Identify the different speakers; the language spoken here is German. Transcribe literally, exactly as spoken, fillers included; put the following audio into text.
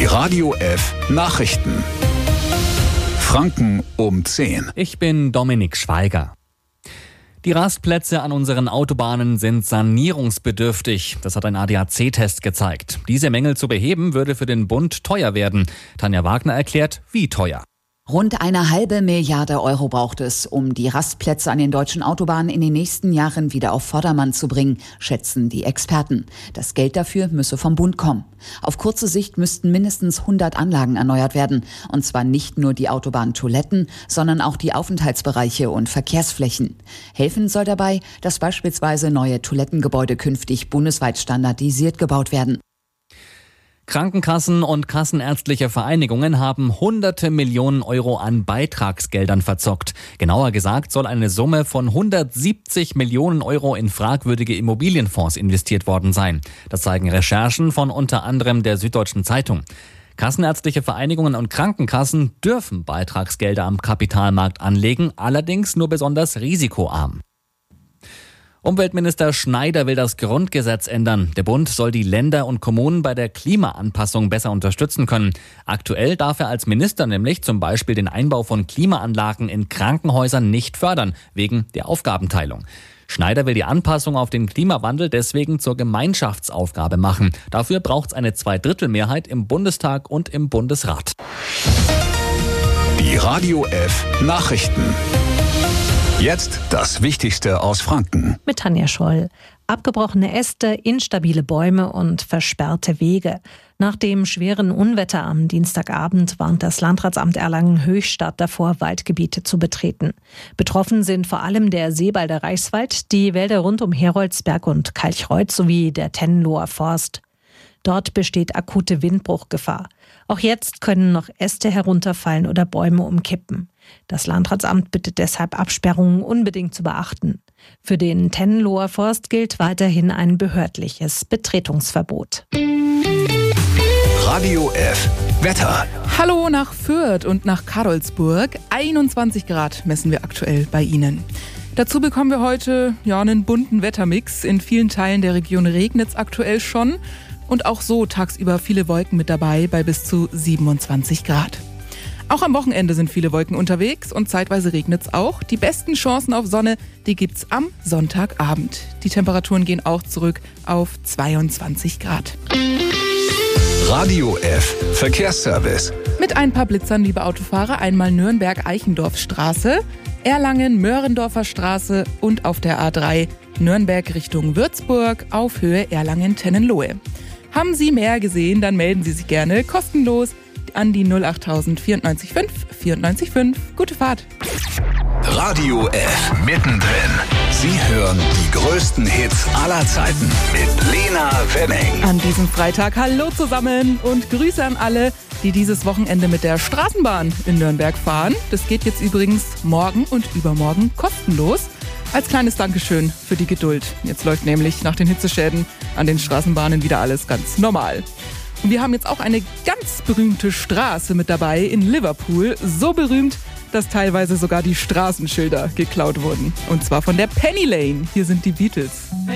Speaker 1: Radio F Nachrichten. Franken um zehn.
Speaker 2: Ich bin Dominik Schweiger. Die Rastplätze an unseren Autobahnen sind sanierungsbedürftig. Das hat ein A D A C-Test gezeigt. Diese Mängel zu beheben würde für den Bund teuer werden. Tanja Wagner erklärt, wie teuer.
Speaker 3: Rund eine halbe Milliarde Euro braucht es, um die Rastplätze an den deutschen Autobahnen in den nächsten Jahren wieder auf Vordermann zu bringen, schätzen die Experten. Das Geld dafür müsse vom Bund kommen. Auf kurze Sicht müssten mindestens hundert Anlagen erneuert werden. Und zwar nicht nur die Autobahntoiletten, sondern auch die Aufenthaltsbereiche und Verkehrsflächen. Helfen soll dabei, dass beispielsweise neue Toilettengebäude künftig bundesweit standardisiert gebaut werden.
Speaker 2: Krankenkassen und kassenärztliche Vereinigungen haben hunderte Millionen Euro an Beitragsgeldern verzockt. Genauer gesagt soll eine Summe von hundertsiebzig Millionen Euro in fragwürdige Immobilienfonds investiert worden sein. Das zeigen Recherchen von unter anderem der Süddeutschen Zeitung. Kassenärztliche Vereinigungen und Krankenkassen dürfen Beitragsgelder am Kapitalmarkt anlegen, allerdings nur besonders risikoarm. Umweltminister Schneider will das Grundgesetz ändern. Der Bund soll die Länder und Kommunen bei der Klimaanpassung besser unterstützen können. Aktuell darf er als Minister nämlich zum Beispiel den Einbau von Klimaanlagen in Krankenhäusern nicht fördern, wegen der Aufgabenteilung. Schneider will die Anpassung auf den Klimawandel deswegen zur Gemeinschaftsaufgabe machen. Dafür braucht es eine Zweidrittelmehrheit im Bundestag und im Bundesrat.
Speaker 1: Die Radio F Nachrichten. Jetzt das Wichtigste aus Franken.
Speaker 4: Mit Tanja Scholl. Abgebrochene Äste, instabile Bäume und versperrte Wege. Nach dem schweren Unwetter am Dienstagabend warnt das Landratsamt Erlangen-Höchstadt davor, Waldgebiete zu betreten. Betroffen sind vor allem der Seebalder Reichswald, die Wälder rund um Heroldsberg und Kalchreuth sowie der Tennenloher Forst. Dort besteht akute Windbruchgefahr. Auch jetzt können noch Äste herunterfallen oder Bäume umkippen. Das Landratsamt bittet deshalb, Absperrungen unbedingt zu beachten. Für den Tennenloher Forst gilt weiterhin ein behördliches Betretungsverbot.
Speaker 1: Radio F Wetter.
Speaker 5: Hallo nach Fürth und nach Karlsburg. einundzwanzig Grad messen wir aktuell bei Ihnen. Dazu bekommen wir heute ja, einen bunten Wettermix. In vielen Teilen der Region regnet es aktuell schon. Und auch so tagsüber viele Wolken mit dabei bei bis zu siebenundzwanzig Grad. Auch am Wochenende sind viele Wolken unterwegs und zeitweise regnet es auch. Die besten Chancen auf Sonne, die gibt's am Sonntagabend. Die Temperaturen gehen auch zurück auf zweiundzwanzig Grad.
Speaker 1: Radio F Verkehrsservice.
Speaker 5: Mit ein paar Blitzern, liebe Autofahrer, einmal Nürnberg-Eichendorfstraße, Erlangen-Möhrendorfer Straße und auf der A drei Nürnberg Richtung Würzburg auf Höhe Erlangen-Tennenlohe. Haben Sie mehr gesehen, dann melden Sie sich gerne kostenlos an die null acht tausend vierundneunzig fünf vierundneunzig fünf. Gute Fahrt.
Speaker 1: Radio F mittendrin. Sie hören die größten Hits aller Zeiten mit Lena Wenning.
Speaker 5: An diesem Freitag hallo zusammen und Grüße an alle, die dieses Wochenende mit der Straßenbahn in Nürnberg fahren. Das geht jetzt übrigens morgen und übermorgen kostenlos. Als kleines Dankeschön für die Geduld. Jetzt läuft nämlich nach den Hitzeschäden an den Straßenbahnen wieder alles ganz normal. Und wir haben jetzt auch eine ganz berühmte Straße mit dabei in Liverpool. So berühmt, dass teilweise sogar die Straßenschilder geklaut wurden. Und zwar von der Penny Lane. Hier sind die Beatles.